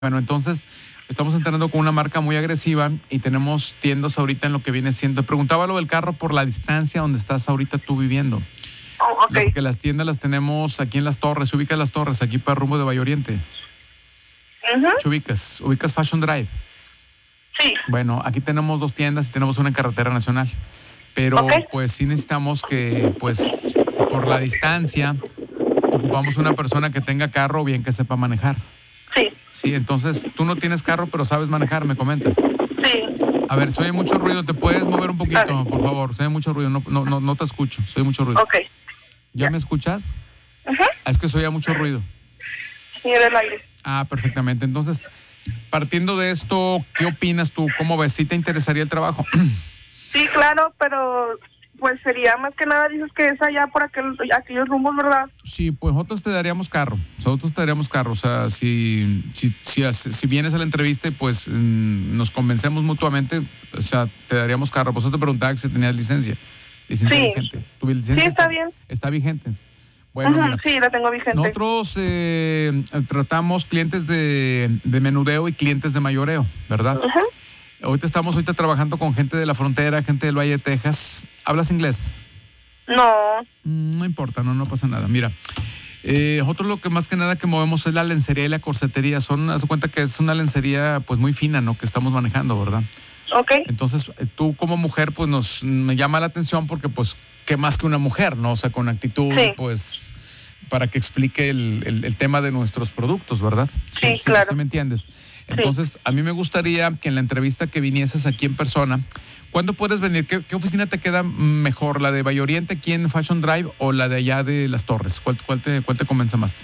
Bueno, entonces estamos entrando con una marca muy agresiva y tenemos tiendas ahorita en lo que viene siendo. Preguntaba lo del carro por la distancia donde estás ahorita tú viviendo. Oh, ok. Porque las tiendas las tenemos aquí en Las Torres. Se ubica en Las Torres, aquí para rumbo de Valle Oriente. ¿Te ubicas Fashion Drive? Sí. Bueno, aquí tenemos 2 tiendas y tenemos una en carretera nacional. Pero pues sí necesitamos que, pues, por la distancia, ocupamos una persona que tenga carro o bien que sepa manejar. Sí. Sí, entonces tú no tienes carro, pero sabes manejar, me comentas. Sí. A ver, se oye mucho ruido, ¿te puedes mover un poquito, por favor? Se oye mucho ruido, no te escucho, se oye mucho ruido. Ok. ¿Ya me escuchas? Ajá. Es que se oye mucho ruido. Sí, del aire. Ah, perfectamente. Entonces, partiendo de esto, ¿qué opinas tú? ¿Cómo ves? ¿Sí te interesaría el trabajo? Sí, claro, pero pues sería más que nada, dices que es allá por aquellos rumbos, ¿verdad? Sí, pues nosotros te daríamos carro. O sea, si vienes a la entrevista y pues nos convencemos mutuamente, o sea, te daríamos carro. Pues yo te preguntaba si tenías licencia. Licencia Sí. vigente. ¿Tu licencia Sí, está bien. está vigente? Bueno, Ajá, mira, sí, la tengo vigente. nosotros tratamos clientes de menudeo y clientes de mayoreo, ¿verdad? Ajá. Ahorita trabajando con gente de la frontera, gente del Valle de Texas. ¿Hablas inglés? No. No importa, no pasa nada. Mira, nosotros lo que más que nada que movemos es la lencería y la corsetería. Haz de cuenta que es una lencería pues muy fina, ¿no? Que estamos manejando, ¿verdad? Ok. Entonces, tú como mujer, pues me llama la atención porque pues, ¿qué más que una mujer, no? O sea, con actitud, Sí. pues, para que explique el tema de nuestros productos, ¿verdad? Sí, claro. ¿Sí me entiendes? Entonces, a mí me gustaría que en la entrevista que vinieses aquí en persona, ¿cuándo puedes venir? ¿Qué oficina te queda mejor? ¿La de Valle Oriente aquí en Fashion Drive o la de allá de Las Torres? ¿Cuál te convence más?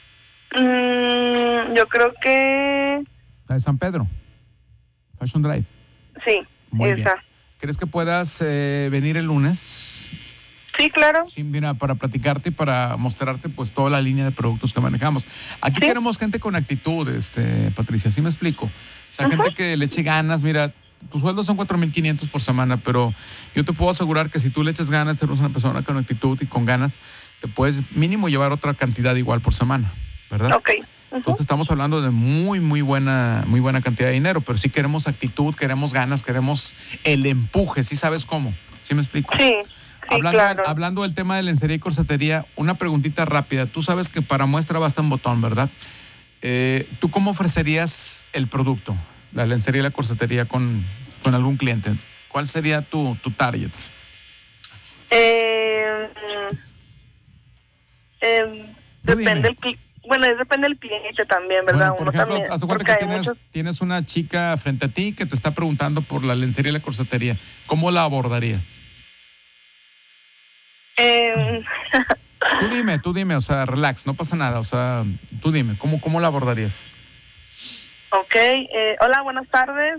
Yo creo que La de San Pedro, Fashion Drive. sí, Muy esa. bien. ¿Crees que puedas venir el lunes? Sí, claro. Sí, mira, para platicarte y para mostrarte pues toda la línea de productos que manejamos. Aquí Sí. queremos gente con actitud, Patricia, ¿sí me explico? O sea, gente que le eche ganas. Mira, tus sueldos son 4,500 por semana, pero yo te puedo asegurar que si tú le eches ganas, eres una persona con actitud y con ganas, te puedes mínimo llevar otra cantidad igual por semana, ¿verdad? Ok. Entonces estamos hablando de muy buena cantidad de dinero, pero sí queremos actitud, queremos ganas, queremos el empuje, ¿sí sabes cómo? ¿Sí me explico? Sí. Sí, claro. Hablando del tema de lencería y corsetería, una preguntita rápida. Tú sabes que para muestra basta un botón, ¿verdad? ¿Tú cómo ofrecerías el producto, la lencería y la corsetería con algún cliente? ¿Cuál sería tu target? Depende del depende del cliente también, ¿verdad? Bueno, por Uno ejemplo, también, haz de cuenta porque que hay tienes una chica frente a ti que te está preguntando por la lencería y la corsetería. ¿Cómo la abordarías? Tú dime, o sea, relax, no pasa nada, o sea, tú dime, ¿cómo la abordarías? Ok, hola, buenas tardes.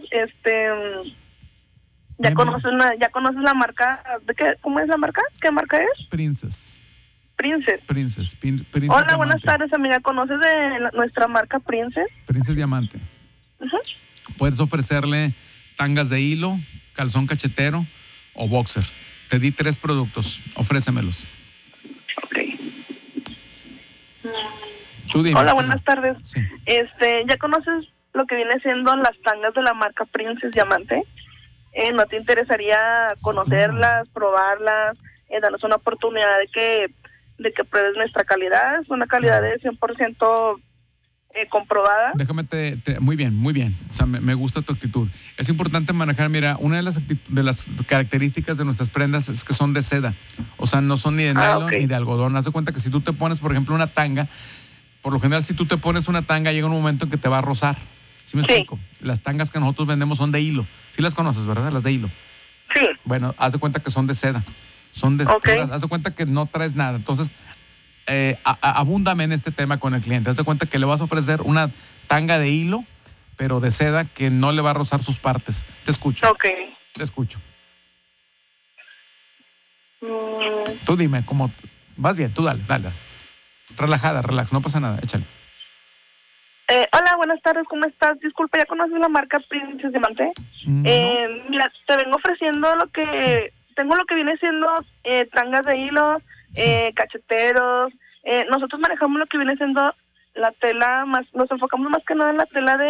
Bien, ¿Ya conoces la marca? ¿Cómo es la marca? ¿Qué marca es? Princess. Princess. Hola, Hola, buenas tardes, amiga. ¿Conoces de nuestra marca Princess? Princess Diamante. Puedes ofrecerle tangas de hilo, calzón cachetero o boxer. Te di 3 productos, ofrécemelos. Ok. Tú dime. Hola, buenas tardes. Sí. ¿Ya conoces lo que viene siendo las tangas de la marca Princess Diamante? ¿No te interesaría conocerlas, probarlas, darnos una oportunidad de que pruebes nuestra calidad? Es una calidad de 100% comprobada. Déjame muy bien. O sea, me gusta tu actitud. Es importante manejar, mira, una de las características de nuestras prendas es que son de seda. O sea, no son ni de nylon ni de algodón. Haz de cuenta que si tú te pones, por ejemplo, una tanga, por lo general, si tú te pones una tanga, llega un momento en que te va a rozar. ¿Sí me explico? Las tangas que nosotros vendemos son de hilo. Sí las conoces, ¿verdad? Las de hilo. Sí. Bueno, haz de cuenta que son de seda. Haz de cuenta que no traes nada. Entonces, abúndame en este tema con el cliente. Haz de cuenta que le vas a ofrecer una tanga de hilo, pero de seda que no le va a rozar sus partes. Te escucho. Ok. Te escucho. Tú dime, ¿cómo? Vas bien, tú dale. Relajada, relax, no pasa nada, échale. Hola, buenas tardes, ¿cómo estás? Disculpa, ¿ya conoces la marca Princess Diamante? No. Mira, te vengo ofreciendo tengo lo que viene siendo tangas de hilo, cacheteros. Nosotros manejamos lo que viene siendo la tela más, nos enfocamos más que nada en la tela